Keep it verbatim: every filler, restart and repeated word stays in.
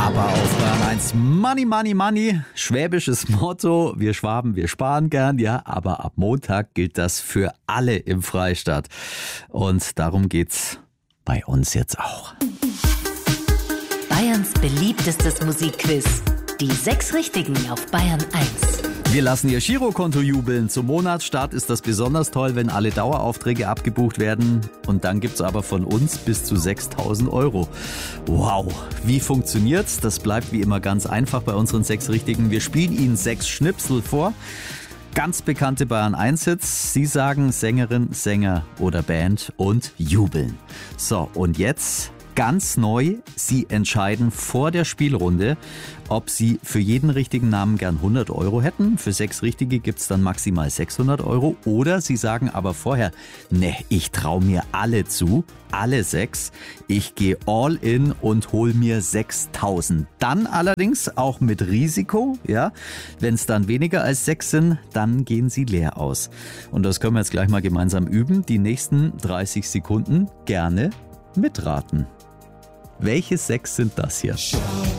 Aber auf Bayern eins Money, Money, Money. Schwäbisches Motto. Wir Schwaben, wir sparen gern, ja. Aber ab Montag gilt das für alle im Freistaat. Und darum geht's bei uns jetzt auch. Bayerns beliebtestes Musikquiz. Die sechs Richtigen auf Bayern eins. Wir lassen Ihr Girokonto jubeln. Zum Monatsstart ist das besonders toll, wenn alle Daueraufträge abgebucht werden. Und dann gibt's aber von uns bis zu sechstausend Euro. Wow, wie funktioniert's? Das bleibt wie immer ganz einfach bei unseren sechs Richtigen. Wir spielen Ihnen sechs Schnipsel vor. Ganz bekannte Bayern eins Hits. Sie sagen Sängerin, Sänger oder Band und jubeln. So, und jetzt ganz neu. Sie entscheiden vor der Spielrunde, ob Sie für jeden richtigen Namen gern hundert Euro hätten. Für sechs Richtige gibt's dann maximal sechshundert Euro. Oder Sie sagen aber vorher, ne, ich traue mir alle zu, alle sechs. Ich gehe all in und hol mir sechstausend. Dann allerdings auch mit Risiko, ja. Wenn es dann weniger als sechs sind, dann gehen Sie leer aus. Und das können wir jetzt gleich mal gemeinsam üben. Die nächsten dreißig Sekunden gerne mitraten. Welche sechs sind das hier?